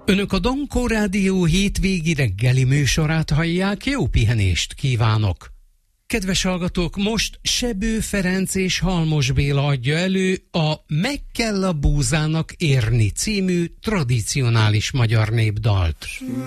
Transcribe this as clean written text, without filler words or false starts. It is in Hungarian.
Önök a Dankó Rádió hétvégi reggeli műsorát hallják, jó pihenést kívánok! Kedves hallgatók, most Sebő Ferenc és Halmos Béla adja elő a Meg kell a búzának érni című tradicionális magyar népdalt.